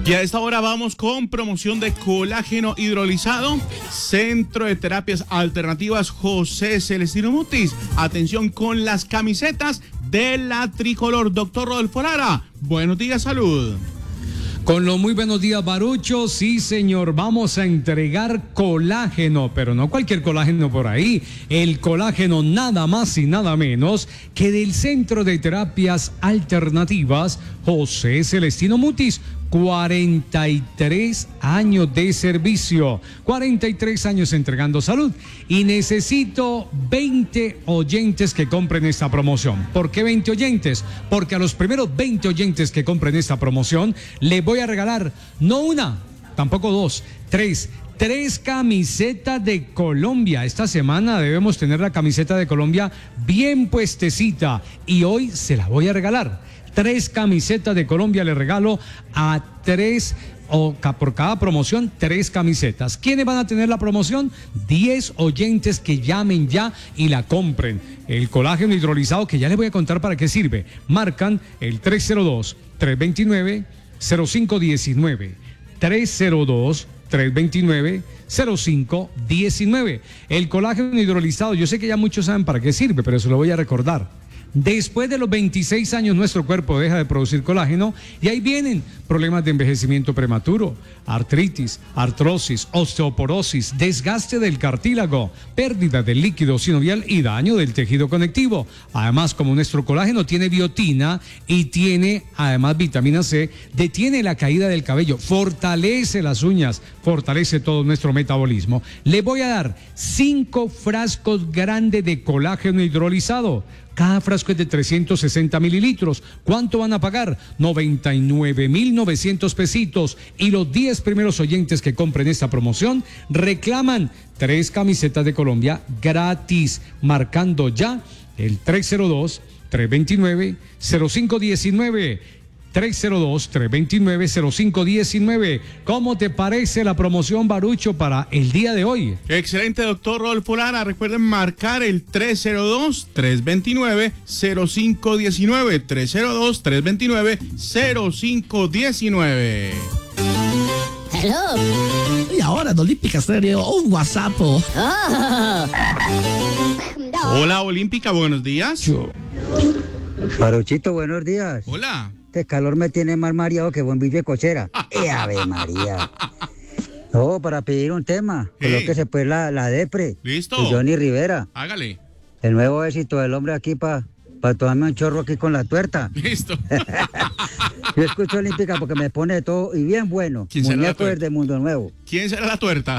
Y a esta hora vamos con promoción de colágeno hidrolizado. Centro de Terapias Alternativas José Celestino Mutis. Atención con las camisetas de la tricolor. Doctor Rodolfo Lara, buenos días, salud. Con los muy buenos días, Barucho. Sí, señor, vamos a entregar colágeno, pero no cualquier colágeno por ahí. El colágeno nada más y nada menos que del Centro de Terapias Alternativas José Celestino Mutis. 43 años de servicio, 43 años entregando salud, y necesito 20 oyentes que compren esta promoción. ¿Por qué 20 oyentes? Porque a los primeros 20 oyentes que compren esta promoción les voy a regalar no una, tampoco dos, tres camisetas de Colombia. Esta semana debemos tener la camiseta de Colombia bien puestecita y hoy se la voy a regalar. 3 camisetas de Colombia le regalo a 3, o por cada promoción 3 camisetas. ¿Quiénes van a tener la promoción? 10 oyentes que llamen ya y la compren. El colágeno hidrolizado, que ya les voy a contar para qué sirve. Marcan el 302-329-0519. 302-329-0519. El colágeno hidrolizado, yo sé que ya muchos saben para qué sirve, pero se lo voy a recordar. Después de los 26 años nuestro cuerpo deja de producir colágeno y ahí vienen problemas de envejecimiento prematuro, artritis, artrosis, osteoporosis, desgaste del cartílago, pérdida del líquido sinovial y daño del tejido conectivo. Además, como nuestro colágeno tiene biotina y tiene además vitamina C, detiene la caída del cabello, fortalece las uñas, fortalece todo nuestro metabolismo. Le voy a dar 5 frascos grandes de colágeno hidrolizado. Cada frasco es de 360 mililitros. ¿Cuánto van a pagar? 99,900 pesitos. Y los 10 primeros oyentes que compren esta promoción reclaman 3 camisetas de Colombia gratis, marcando ya el 302-329-0519. 302-329-0519. ¿Cómo te parece la promoción, Barucho, para el día de hoy? Excelente, doctor Rodolfo Lara. Recuerden marcar el 302-329-0519. 302-329-0519. Hello. Y ahora en Olímpica Estéreo, un WhatsApp. Oh. Hola, Olímpica, buenos días. Baruchito, buenos días. Hola. Este calor me tiene más mareado que buen bife de cochera. ¡Ave María! No, para pedir un tema. Colóquese pues la depre. Listo. De Johnny Rivera. Hágale. El nuevo éxito del hombre aquí para tomarme un chorro aquí con la tuerta. Listo. Yo escucho Olímpica porque me pone todo y bien bueno. ¿Quién será la Muñeco tuerta? desde Mundo Nuevo. ¿Quién será la tuerta?